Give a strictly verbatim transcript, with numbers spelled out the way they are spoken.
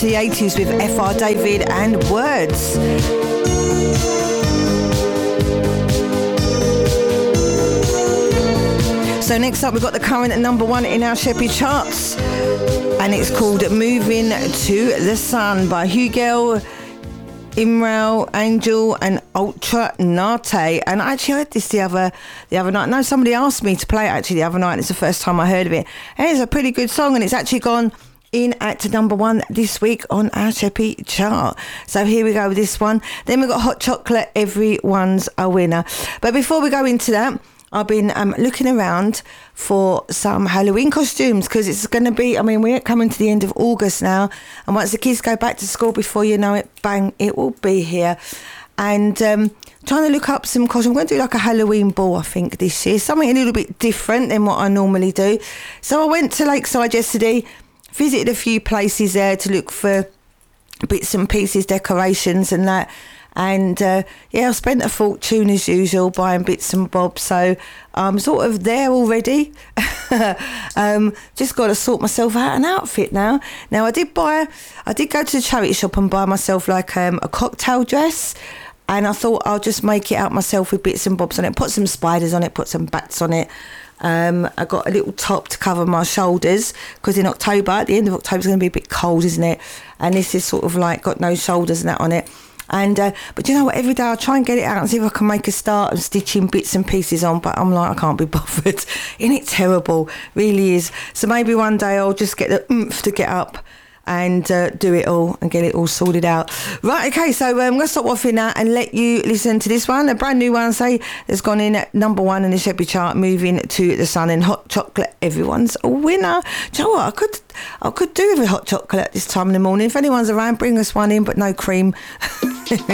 to the eighties with F R David and Words. So next up, we've got the current number one in our Sheppy charts, and it's called Moving to the Sun by Hugel, Imral, Angel and Ultra Nate. And I actually heard this the other the other night. No, somebody asked me to play it actually the other night. It's the first time I heard of it. And it's a pretty good song, and it's actually gone in at number one this week on our Sheppy chart. So here we go with this one. Then we've got Hot Chocolate, Everyone's a Winner. But before we go into that, I've been um, looking around for some Halloween costumes, because it's going to be, I mean, we're coming to the end of August now, and once the kids go back to school, before you know it, bang, it will be here. And um, trying to look up some costumes. I'm going to do like a Halloween ball, I think, this year. Something a little bit different than what I normally do. So I went to Lakeside yesterday, visited a few places there to look for bits and pieces, decorations and that. And uh, yeah, I spent a fortune as usual buying bits and bobs, so I'm sort of there already. um, just got to sort myself out an outfit now. Now I did buy, I did go to the charity shop and buy myself like um, a cocktail dress, and I thought I'll just make it out myself with bits and bobs on it. Put some spiders on it, put some bats on it. Um, I got a little top to cover my shoulders, because in October, at the end of October, it's going to be a bit cold, isn't it? And this is sort of like got no shoulders and that on it. And uh, but you know what, every day I try and get it out and see if I can make a start of stitching bits and pieces on, but I'm like, I can't be bothered. Isn't it terrible? Really is. So maybe one day I'll just get the oomph to get up and uh, do it all and get it all sorted out. Right, okay, so um, I'm going to stop off in that and let you listen to this one, a brand new one, say, that's gone in at number one in the Sheppy chart, Moving to the Sun, and Hot Chocolate, Everyone's a Winner. Do you know what, I could I could do with a hot chocolate this time in the morning. If anyone's around, bring us one in, but no cream.